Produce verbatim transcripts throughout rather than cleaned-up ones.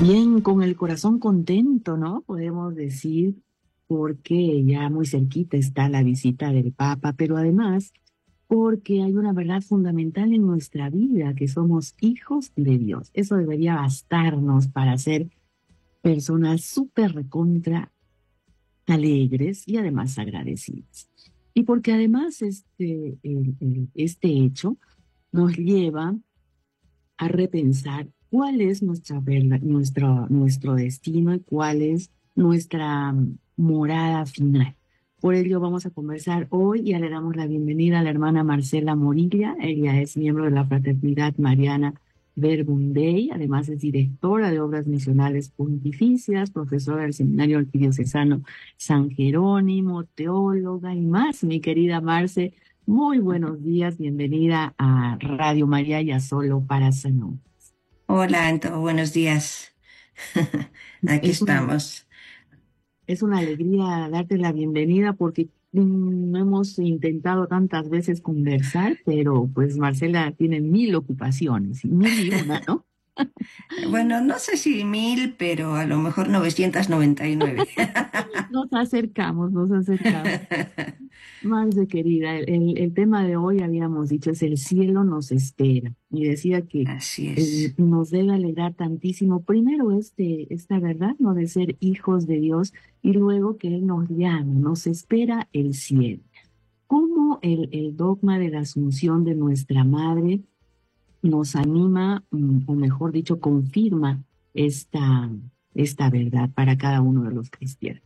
Bien, con el corazón contento, ¿no? Podemos decir, porque ya muy cerquita está la visita del Papa, pero además porque hay una verdad fundamental en nuestra vida, que somos hijos de Dios. Eso debería bastarnos para ser personas súper recontra alegres y además agradecidas. Y porque además este, el- el- este hecho nos lleva a repensar cuál es nuestra verla- nuestro, nuestro destino y cuál es nuestra mm, morada final. Por ello vamos a conversar hoy y ya le damos la bienvenida a la hermana Marcela Morilla. Ella es miembro de la Fraternidad Mariana Verbum Dei, además es directora de Obras Misionales Pontificias, profesora del Seminario Arquidiocesano San Jerónimo, teóloga y más. Mi querida Marce, muy buenos días, bienvenida a Radio María y a Solo para Sanó. Hola, Anto, buenos días. Aquí Es una, estamos. es una alegría darte la bienvenida porque mm, hemos intentado tantas veces conversar, pero pues Marcela tiene mil ocupaciones, mil y una, ¿no? Bueno, no sé si mil, pero a lo mejor novecientos noventa y nueve. Nos acercamos, nos acercamos. Marce, querida, el, el- el tema de hoy habíamos dicho es el cielo nos espera. Y decía que Así eh, es. nos debe alegrar tantísimo, primero este, esta verdad, ¿no? De ser hijos de Dios y luego que Él nos llama, nos espera el cielo. ¿Cómo el, el dogma de la asunción de nuestra madre nos anima, mm, o mejor dicho, confirma esta, esta verdad para cada uno de los cristianos?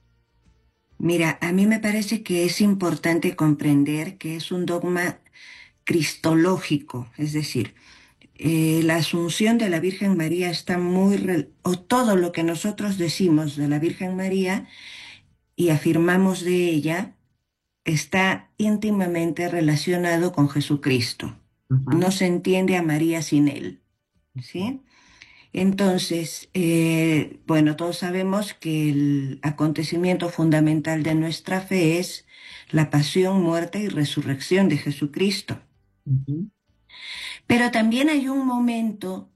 Mira, a mí me parece que es importante comprender que es un dogma cristológico, es decir, eh, la asunción de la Virgen María está muy, rel- o todo lo que nosotros decimos de la Virgen María y afirmamos de ella, está íntimamente relacionado con Jesucristo. Ajá. No se entiende a María sin él, ¿sí? Entonces, eh, bueno, todos sabemos que el acontecimiento fundamental de nuestra fe es la pasión, muerte y resurrección de Jesucristo. Ujú. Pero también hay un momento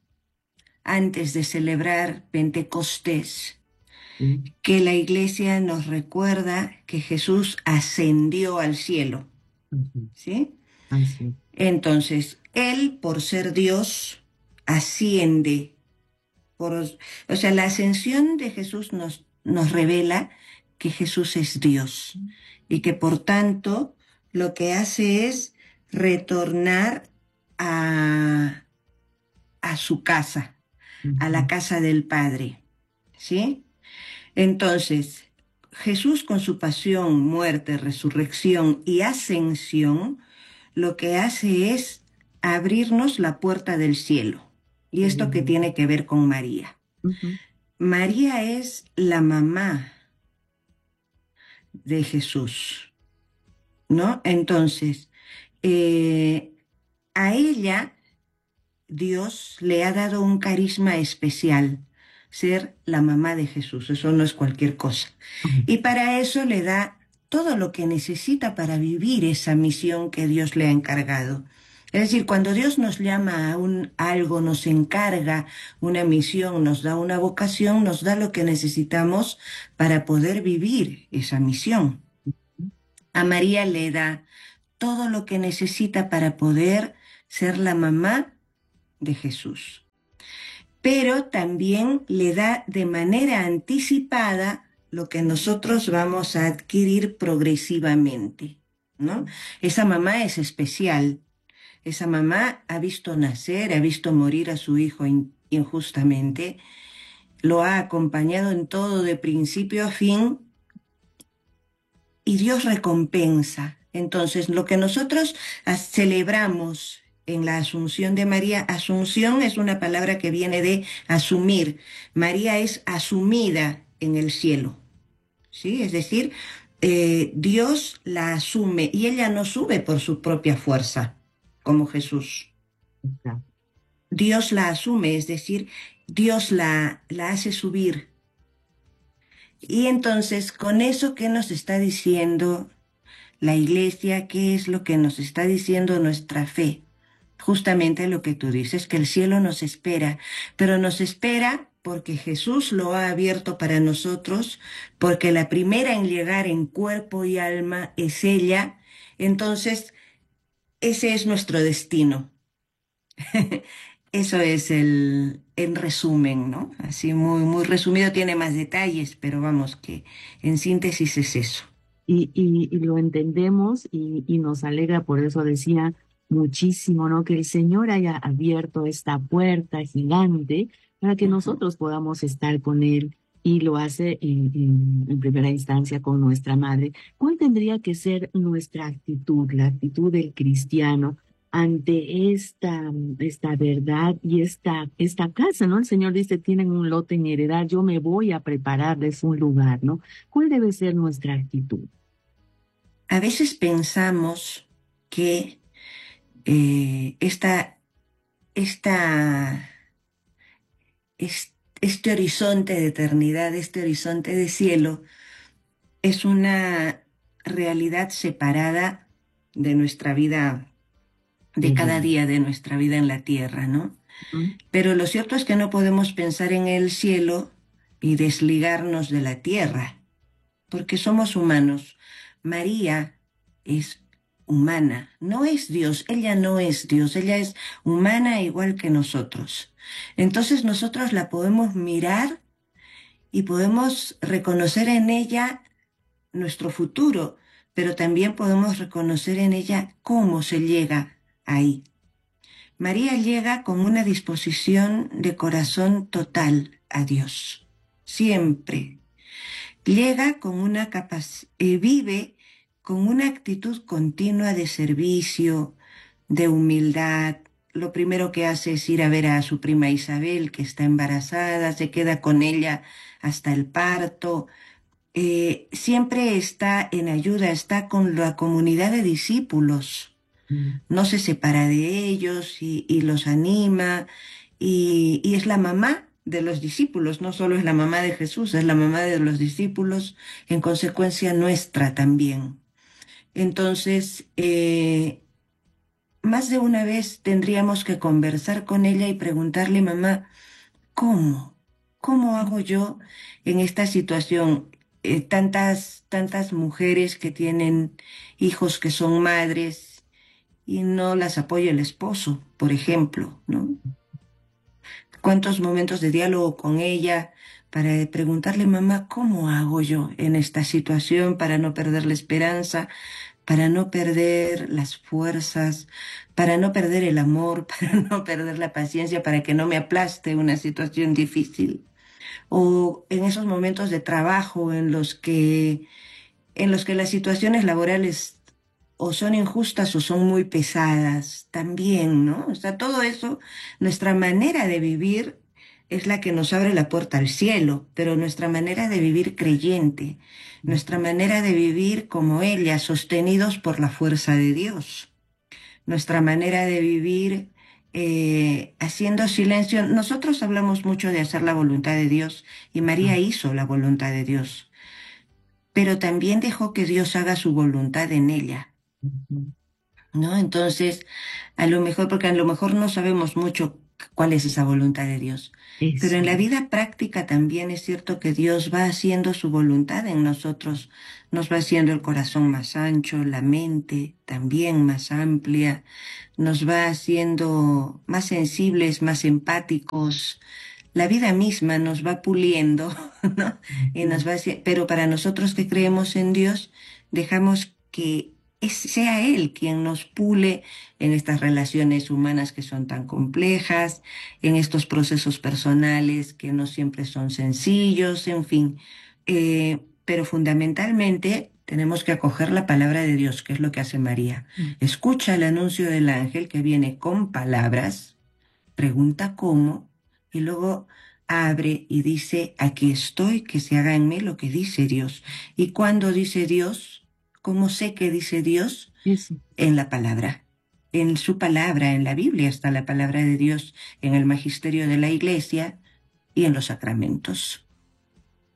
antes de celebrar Pentecostés Sí. que la iglesia nos recuerda que Jesús ascendió al cielo, Ujú. ¿sí? Así. Entonces, Él, por ser Dios, asciende. Por, o sea, la ascensión de Jesús nos, nos revela que Jesús es Dios y que por tanto lo que hace es retornar a, a su casa, a la Ujú. casa del Padre, ¿sí? Entonces, Jesús con su pasión, muerte, resurrección y ascensión, lo que hace es abrirnos la puerta del cielo. Y esto que Ujú. tiene que ver con María. Ujú. María es la mamá de Jesús, ¿no? Entonces, eh, a ella Dios le ha dado un carisma especial, ser la mamá de Jesús, eso no es cualquier cosa. Y para eso le da todo lo que necesita para vivir esa misión que Dios le ha encargado. Es decir, cuando Dios nos llama a un algo, nos encarga una misión, nos da una vocación, nos da lo que necesitamos para poder vivir esa misión. A María le da todo lo que necesita para poder ser la mamá de Jesús. Pero también le da de manera anticipada lo que nosotros vamos a adquirir progresivamente, ¿no? Esa mamá es especial. Esa mamá ha visto nacer, ha visto morir a su hijo in- injustamente, lo ha acompañado en todo de principio a fin y Dios recompensa. Entonces, lo que nosotros as- celebramos en la Asunción de María, Asunción es una palabra que viene de asumir. María es asumida en el cielo, ¿sí? Es decir, eh, Dios la asume y ella no sube por su propia fuerza, como Jesús. Exacto. Dios la asume, es decir, Dios la, la hace subir. Y entonces, con eso, ¿qué nos está diciendo la iglesia? ¿Qué es lo que nos está diciendo nuestra fe? Justamente lo que tú dices, que el cielo nos espera, pero nos espera porque Jesús lo ha abierto para nosotros, porque la primera en llegar en cuerpo y alma es ella. Entonces, ese es nuestro destino. Eso es el, en resumen, ¿no? Así muy, muy resumido, tiene más detalles, pero vamos, que en síntesis es eso. Y, y, y lo entendemos y, y nos alegra, por eso decía muchísimo, ¿no? Que el Señor haya abierto esta puerta gigante para que Ujú. nosotros podamos estar con Él y lo hace en, en, en primera instancia con nuestra madre. ¿Cuál tendría que ser nuestra actitud, la actitud del cristiano ante esta, esta verdad y esta, esta casa, ¿no? El Señor dice, tienen un lote en heredad, yo me voy a prepararles un lugar, ¿no? ¿Cuál debe ser nuestra actitud? A veces pensamos que eh, esta, esta, es- este horizonte de eternidad, este horizonte de cielo, es una realidad separada de nuestra vida, de cada Terreno. día de nuestra vida en la tierra, ¿no? ¿No? Pero lo cierto es que no podemos pensar en el cielo y desligarnos de la tierra, porque somos humanos. María es humana, no es Dios, ella no es Dios, ella es humana igual que nosotros. Entonces nosotros la podemos mirar y podemos reconocer en ella nuestro futuro, pero también podemos reconocer en ella cómo se llega ahí. María llega con una disposición de corazón total a Dios, siempre. Llega con una capacidad, vive con una actitud continua de servicio, de humildad. Lo primero que hace es ir a ver a su prima Isabel, que está embarazada, se queda con ella hasta el parto. Eh, siempre está en ayuda, está con la comunidad de discípulos, Mm. no se separa de ellos y, y los anima y, y es la mamá de los discípulos, no solo es la mamá de Jesús, es la mamá de los discípulos, en consecuencia nuestra también. Entonces, eh, más de una vez tendríamos que conversar con ella y preguntarle, mamá, ¿cómo? ¿Cómo hago yo en esta situación? Eh, tantas, tantas mujeres que tienen hijos que son madres y no las apoya el esposo, por ejemplo, ¿no? ¿Cuántos momentos de diálogo con ella para preguntarle, mamá, ¿cómo hago yo en esta situación para no perder la esperanza, para no perder las fuerzas, para no perder el amor, para no perder la paciencia, para que no me aplaste una situación difícil? O en esos momentos de trabajo en los que, en los que las situaciones laborales o son injustas o son muy pesadas también, ¿no? O sea, todo eso, nuestra manera de vivir es la que nos abre la puerta al cielo, pero nuestra manera de vivir creyente, nuestra manera de vivir como ella, sostenidos por la fuerza de Dios, nuestra manera de vivir eh, haciendo silencio. Nosotros hablamos mucho de hacer la voluntad de Dios y María hizo la voluntad de Dios, pero también dejó que Dios haga su voluntad en ella. Ujú. ¿No? Entonces, a lo mejor, porque a lo mejor no sabemos mucho cuál es esa voluntad de Dios, pero Eso en la es. vida práctica también es cierto que Dios va haciendo su voluntad en nosotros, nos va haciendo el corazón más ancho, la mente también más amplia, nos va haciendo más sensibles, más empáticos. La vida misma nos va puliendo, ¿no? Y Ujú. nos va haci- pero para nosotros que creemos en Dios, dejamos que es- sea Él quien nos pule en estas relaciones humanas que son tan complejas, en estos procesos personales que no siempre son sencillos, en fin. Eh, pero fundamentalmente tenemos que acoger la palabra de Dios, que es lo que hace María. Escucha el anuncio del ángel que viene con palabras, pregunta cómo, y luego abre y dice, aquí estoy, que se haga en mí lo que dice Dios. ¿Y cuando dice Dios? ¿Cómo sé que dice Dios? Eso. En la palabra. En su palabra, en la Biblia está la palabra de Dios, en el magisterio de la iglesia y en los sacramentos.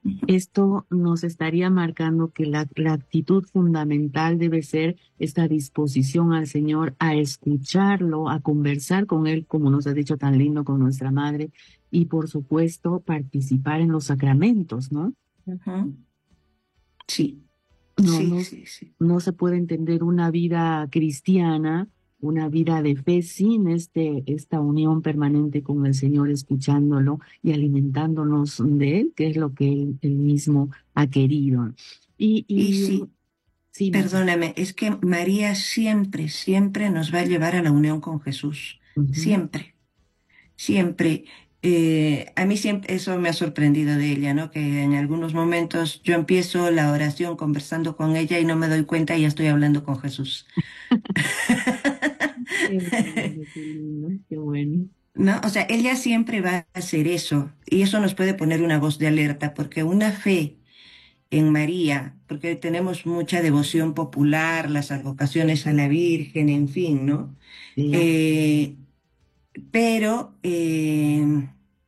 Esto nos estaría marcando que la, la actitud fundamental debe ser esta disposición al Señor a escucharlo, a conversar con Él, como nos ha dicho tan lindo con nuestra madre, y por supuesto participar en los sacramentos, ¿no? Ujú. Sí, No, sí, no, sí, sí. no se puede entender una vida cristiana, una vida de fe sin este, esta unión permanente con el Señor, escuchándolo y alimentándonos de Él, que es lo que Él, él mismo ha querido. Y, Y y sí, sí, Marta. perdóname, es que María siempre, siempre nos va a llevar a la unión con Jesús. Ujú. Siempre, siempre. Eh, a mí siempre eso me ha sorprendido de ella, ¿no? Que en algunos momentos yo empiezo la oración conversando con ella y no me doy cuenta y ya estoy hablando con Jesús. Qué lindo, qué lindo, qué bueno. ¿No? O sea, ella siempre va a hacer eso y eso nos puede poner una voz de alerta porque una fe en María, porque tenemos mucha devoción popular, las advocaciones a la Virgen, en fin, ¿no? La, Eh, pero eh,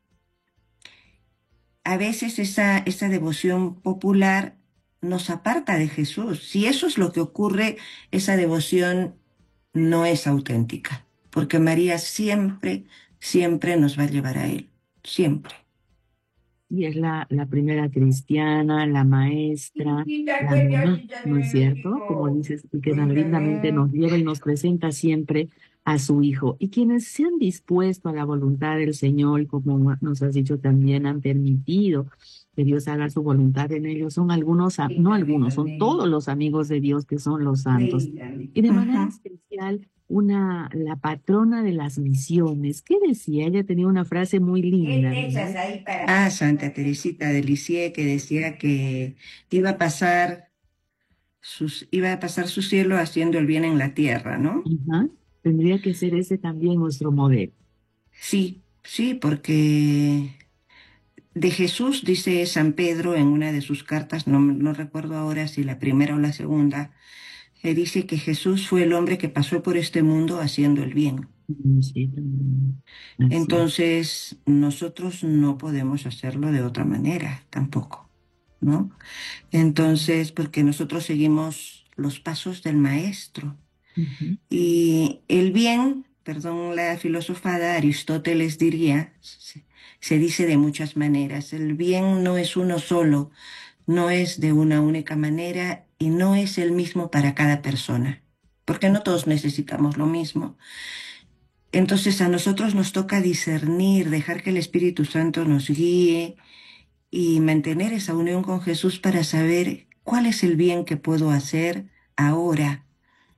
a veces esa, esa devoción popular nos aparta de Jesús. Si eso es lo que ocurre, esa devoción no es auténtica, porque María siempre, siempre nos va a llevar a Él, siempre. y es la, la primera cristiana, la maestra, la mamá, ¿no es cierto? Como dices, y que tan lindamente nos lleva y nos presenta siempre a su Hijo. Y quienes se han dispuesto a la voluntad del Señor, y como nos has dicho también, han permitido que Dios haga su voluntad en ellos, son algunos, a- no algunos, son todos los amigos de Dios que son los santos. Y de manera Ujú. especial, una, la patrona de las misiones. ¿Qué decía? Ella tenía una frase muy ¿Qué linda, te echas ¿verdad? ahí para- Ah, Santa Teresita de Lisieux, que decía que iba a pasar sus, iba a pasar su cielo haciendo el bien en la tierra, ¿no? Ajá. Tendría que ser ese también nuestro modelo. Sí, sí, porque de Jesús dice San Pedro en una de sus cartas, no, no recuerdo ahora si la primera o la segunda, que dice que Jesús fue el hombre que pasó por este mundo haciendo el bien. Mm, sí, también. Así. Entonces, nosotros no podemos hacerlo de otra manera tampoco, ¿no? Entonces, porque nosotros seguimos los pasos del maestro. Ujú. Y el bien, perdón la filosofada, Aristóteles diría, se, se dice de muchas maneras, el bien no es uno solo, no es de una única manera y no es el mismo para cada persona, porque no todos necesitamos lo mismo. Entonces a nosotros nos toca discernir, dejar que el Espíritu Santo nos guíe y mantener esa unión con Jesús para saber cuál es el bien que puedo hacer ahora.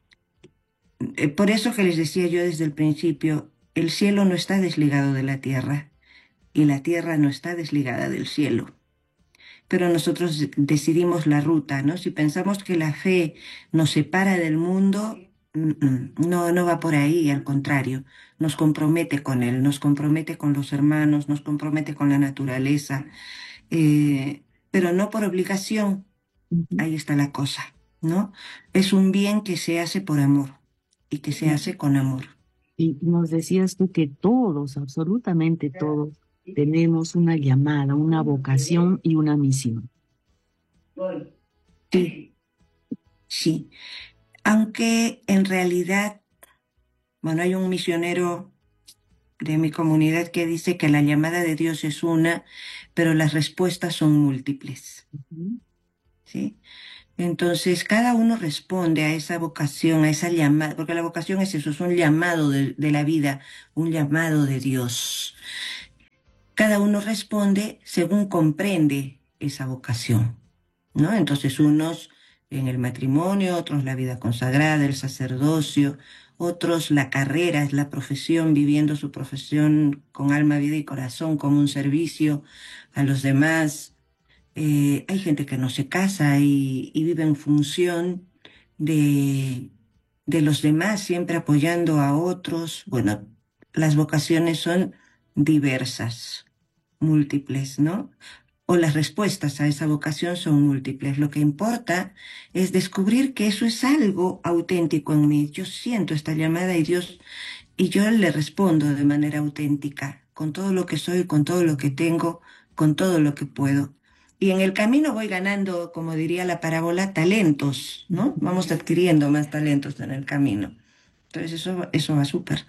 Eh, Por eso que les decía yo desde el principio, el cielo no está desligado de la tierra y la tierra no está desligada del cielo. Pero nosotros de- decidimos la ruta, ¿no? Si pensamos que la fe nos separa del mundo, mm, mm, no, no va por ahí, al contrario, nos compromete con él, nos compromete con los hermanos, nos compromete con la naturaleza, eh, pero no por obligación, Ujú. ahí está la cosa, ¿no? Es un bien que se hace por amor y que se Y, hace con amor. y nos decías tú que todos, absolutamente todos, tenemos una llamada, una vocación y una misión. Sí, sí. Aunque en realidad, bueno, hay un misionero de mi comunidad que dice que la llamada de Dios es una, pero las respuestas son múltiples, Ujú. ¿sí? Entonces, cada uno responde a esa vocación, a esa llamada, porque la vocación es eso, es un llamado de, de la vida, un llamado de Dios. Cada uno responde según comprende esa vocación, ¿no? Entonces, unos en el matrimonio, otros la vida consagrada, el sacerdocio, otros la carrera, es la profesión, viviendo su profesión con alma, vida y corazón como un servicio a los demás. Eh, hay gente que no se casa y, y vive en función de, de los demás, siempre apoyando a otros. Bueno, las vocaciones son diversas, múltiples, ¿no? O las respuestas a esa vocación son múltiples. Lo que importa es descubrir que eso es algo auténtico en mí. Yo siento esta llamada y Dios, y yo le respondo de manera auténtica, con todo lo que soy, con todo lo que tengo, con todo lo que puedo. y en el camino voy ganando, como diría la parábola, talentos, ¿no? Vamos adquiriendo más talentos en el camino. Entonces eso, eso va súper.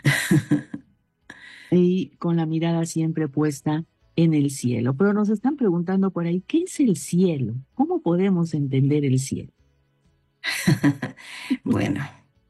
Y con la mirada siempre puesta en el cielo. Pero nos están preguntando por ahí, ¿qué es el cielo? ¿Cómo podemos entender el cielo? Bueno,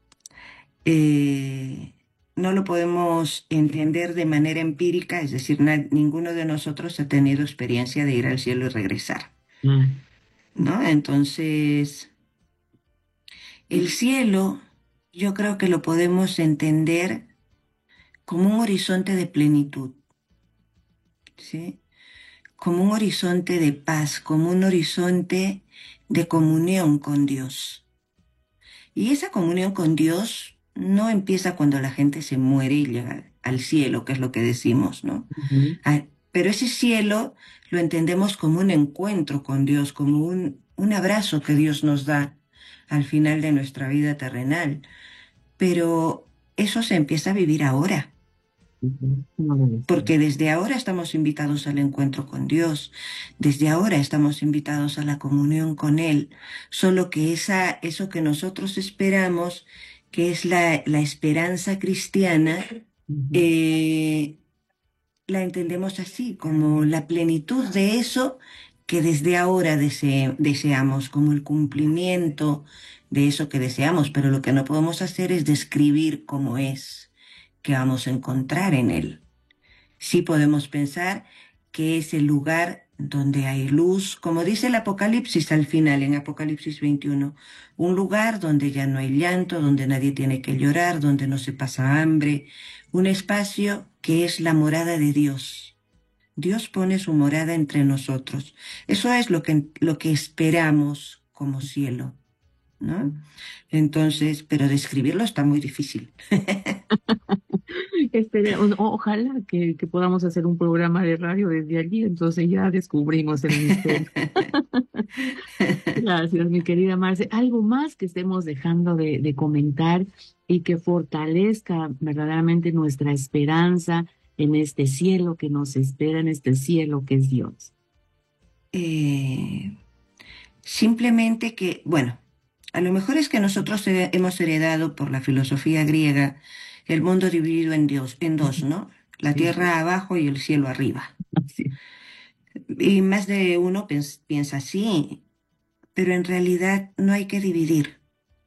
eh, no lo podemos entender de manera empírica, es decir, na- ninguno de nosotros ha tenido experiencia de ir al cielo y regresar, Ah, ¿no? Entonces, el cielo, yo creo que lo podemos entender como un horizonte de plenitud, ¿sí? Como un horizonte de paz, como un horizonte de comunión con Dios. Y esa comunión con Dios no empieza cuando la gente se muere y llega al cielo, que es lo que decimos, ¿no? ujú, Ah, pero ese cielo lo entendemos como un encuentro con Dios, como un, un abrazo que Dios nos da al final de nuestra vida terrenal. Pero eso se empieza a vivir ahora, ujú, no lo decía. porque desde ahora estamos invitados al encuentro con Dios, desde ahora estamos invitados a la comunión con Él, solo que esa, eso que nosotros esperamos, que es la, la esperanza cristiana, Ujú, eh, la entendemos así, como la plenitud de eso que desde ahora dese- deseamos, como el cumplimiento de eso que deseamos, pero lo que no podemos hacer es describir cómo es que vamos a encontrar en Él. Sí podemos pensar que es el lugar donde hay luz, como dice el Apocalipsis al final, en Apocalipsis veintiuno, un lugar donde ya no hay llanto, donde nadie tiene que llorar, donde no se pasa hambre, un espacio que es la morada de Dios. Dios pone su morada entre nosotros. Eso es lo que, lo que esperamos como cielo, ¿no? Entonces, pero describirlo está muy difícil. Espere, o- ojalá que, que podamos hacer un programa de radio desde allí, entonces ya descubrimos el misterio. Gracias, mi querida Marce. ¿Algo más que estemos dejando de, de comentar y que fortalezca verdaderamente nuestra esperanza en este cielo que nos espera, en este cielo que es Dios? Eh, Simplemente que, bueno, a lo mejor es que nosotros he- hemos heredado por la filosofía griega el mundo dividido en Dios, en dos, ¿no? La Sí, tierra abajo y el cielo arriba. así. Y más de uno pens- piensa así, pero en realidad no hay que dividir.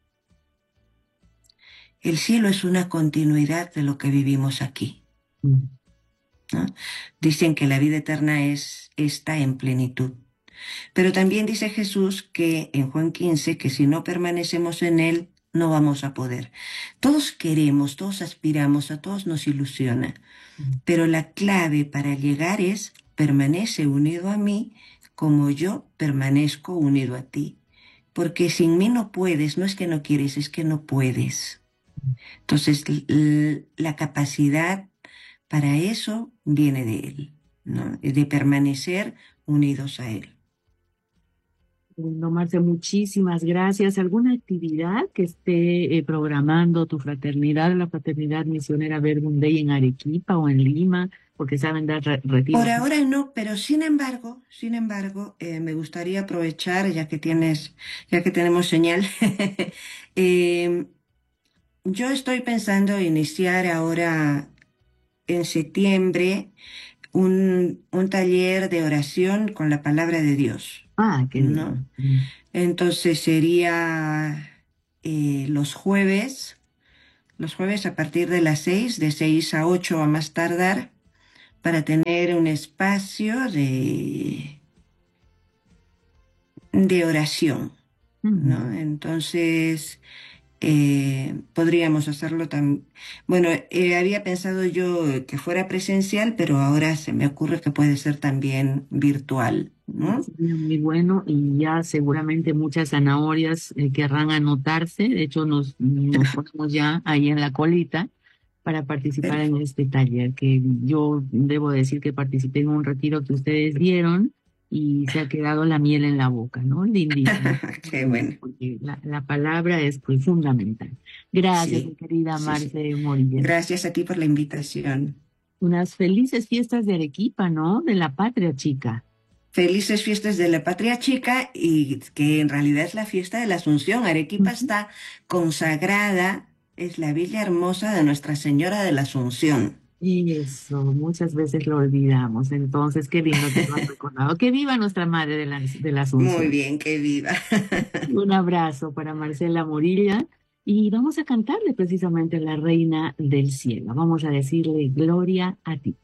El cielo es una continuidad de lo que vivimos aquí, Mm, ¿no? Dicen que la vida eterna es esta en plenitud. Pero también dice Jesús que en Juan quince que si no permanecemos en Él, no vamos a poder. Todos queremos, todos aspiramos, a todos nos ilusiona, mm, pero la clave para llegar es permanece unido a mí como yo permanezco unido a ti. Porque sin mí no puedes, no es que no quieres, es que no puedes. Entonces, l- l- la capacidad para eso viene de Él, ¿no? De permanecer unidos a Él. Bueno, Marce, muchísimas gracias. ¿Alguna actividad que esté eh, programando tu fraternidad, la Fraternidad Misionera Verbum Dei en Arequipa o en Lima? Porque saben dar re- Por retiros. ahora no, pero sin embargo, sin embargo, eh, me gustaría aprovechar, ya que tienes, ya que tenemos señal, eh, yo estoy pensando iniciar ahora en septiembre un, un taller de oración con la palabra de Dios, Ah, qué ¿no? bien. Mm, Entonces sería eh, los jueves, los jueves a partir de las seis, de seis a ocho a más tardar, para tener un espacio de de oración, mm. ¿no? Entonces, eh, podríamos hacerlo también. Bueno, eh, había pensado yo que fuera presencial, pero ahora se me ocurre que puede ser también virtual, ¿no? Sería muy bueno y ya seguramente muchas zanahorias eh, querrán anotarse. De hecho, nos, nos ponemos ya ahí en la colita para participar Pero, en este taller, que yo debo decir que participé en un retiro que ustedes dieron y se ha quedado la miel en la boca, ¿no? Lindísimo. qué bueno. Porque la, la palabra es pues, fundamental. Gracias, mi Sí, querida sí, sí. Marce Morilla. Gracias a ti por la invitación. Unas felices fiestas de Arequipa, ¿no? De la patria chica. Felices fiestas de la Patria Chica y que en realidad es la fiesta de la Asunción. Arequipa Ujú. está consagrada, es la villa hermosa de Nuestra Señora de la Asunción. Y eso, muchas veces lo olvidamos. Entonces, qué lindo que lo has recordado. Que viva nuestra Madre de la, de la Muy Asunción. bien, que viva. Un abrazo para Marcela Morilla y vamos a cantarle precisamente a la Reina del Cielo. Vamos a decirle gloria a ti.